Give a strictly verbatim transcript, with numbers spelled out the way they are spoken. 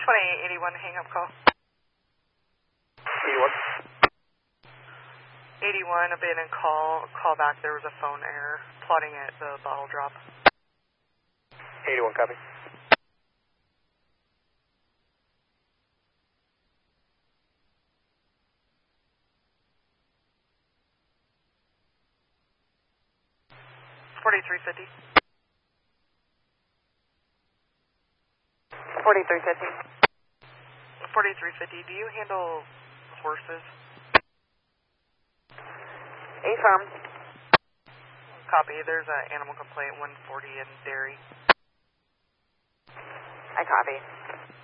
twenty-eight eighty-one, hang up call. eighty-one. eighty-one, abandoned call. Call back, there was a phone error. Plotting at the bottle drop. eighty-one, copy. forty-three fifty. forty-three fifty. forty-three fifty, do you handle horses? Affirm. Copy, there's an animal complaint, one forty in Derry. I copy.